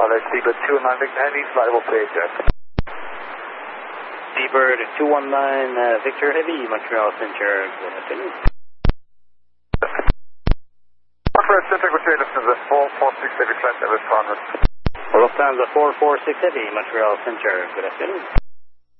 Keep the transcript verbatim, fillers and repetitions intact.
Charlie, Seabird two one nine Victor Heavy, flightable to Asia. Seabird two one nine uh, Victor Heavy, Montreal Center, good afternoon. Montreal Center, good afternoon, four four six Heavy, flight level Conrad. Lufthansa four four six Heavy, Montreal Center, good afternoon.